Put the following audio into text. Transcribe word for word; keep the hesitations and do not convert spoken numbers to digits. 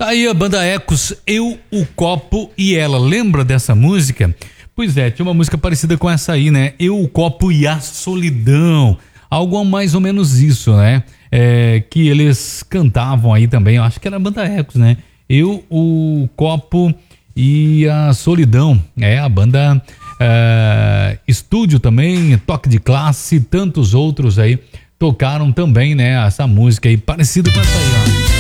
Tá aí a banda Ecos, Eu, o Copo e Ela. Lembra dessa música? Pois é, tinha uma música parecida com essa aí, né? Eu, o Copo e a Solidão. Algo mais ou menos isso, né? É, que eles cantavam aí também, eu acho que era a banda Ecos, né? Eu, o Copo e a Solidão. É, a banda é, Estúdio também, Toque de Classe, tantos outros aí tocaram também, né? Essa música aí, parecida com essa aí, ó.